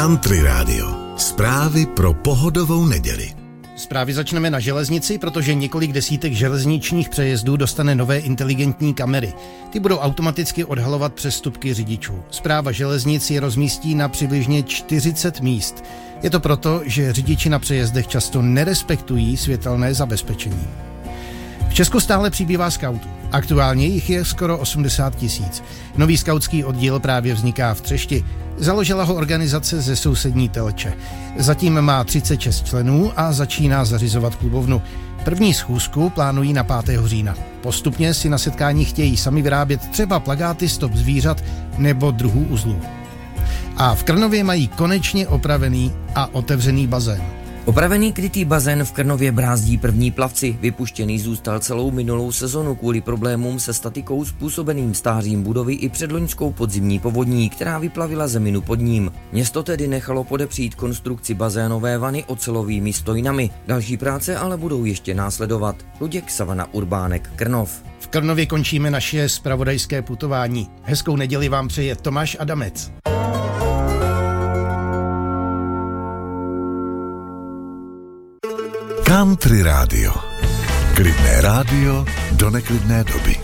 Country Radio. Zprávy pro pohodovou neděli. Zprávy začneme na železnici, protože několik desítek železničních přejezdů dostane nové inteligentní kamery. Ty budou automaticky odhalovat přestupky řidičů. Správa železnic je rozmístí na přibližně 40 míst. Je to proto, že řidiči na přejezdech často nerespektují světelné zabezpečení. V Česku stále přibývá skautů. Aktuálně jich je skoro 80 000. Nový skautský oddíl právě vzniká v Třešti. Založila ho organizace ze sousední Telče. Zatím má 36 členů a začíná zařizovat klubovnu. První schůzku plánují na 5. října. Postupně si na setkání chtějí sami vyrábět třeba plakáty stop zvířat nebo druhů uzlů. A v Krnově mají konečně opravený a otevřený bazén. Opravený krytý bazén v Krnově brázdí první plavci. Vypuštěný zůstal celou minulou sezonu kvůli problémům se statikou způsobeným stářím budovy i předloňskou podzimní povodní, která vyplavila zeminu pod ním. Město tedy nechalo podepřít konstrukci bazénové vany ocelovými stojnami. Další práce ale budou ještě následovat. Luděk Savana Urbánek, Krnov. V Krnově končíme naše zpravodajské putování. Hezkou neděli vám přeje Tomáš Adamec. Country Radio. Klidné rádio do neklidné doby.